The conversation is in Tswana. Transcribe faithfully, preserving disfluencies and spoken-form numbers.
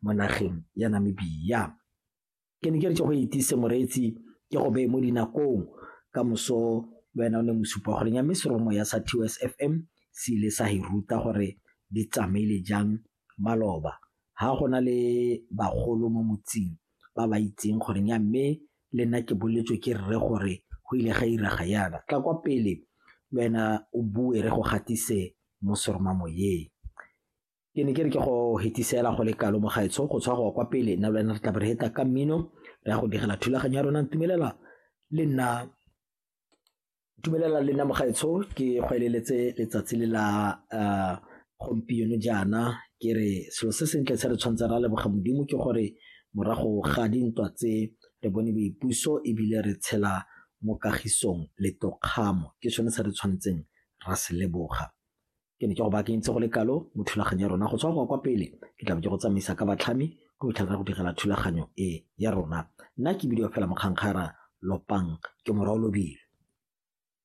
mo nageng ya Namibia. Ke ne ke re ke go itise moreetsi ke go be mo dinakong ka moso wena o ne mosupa gore nya meseromo ya sa T O S F M se ile sa hi ruta gore di tsamaile jang maloba ha go na le bagolo mo motsing ba ba itseng gore nya mme le nna ke boletswe ke rre gore go ile ga iraga yana tla kwa pele wena o bue re go gatise mo seroma moyeng. Ke ne ke re ke go hetisela go le kalo mo gaetso go tswa go kwa pele nna le nna re tla re heta ka mmino re go digela thulaganyo ya rona ntumelela le nna tumelela le nna mo gaetso ke go eleletse letsatsi le la uh, gompieno jana ke re selo se sentle se re tshwantse ra leboga modimo ke gore morago ga dintwa tse re bone boipuso ebile re tshela mo kagisong le tokgamo ke sone se re tshwantseng ra se leboga. Ke ne ke go bakentse go le kalo mo thulaganyo ya rona go tswa go kwa pele ke tla be ke go tsamaisa ka batlhami go fitlhela go digela thulaganyo e ya rona nna ke bidio fela mokgangkhara lopang ke Moraolobile.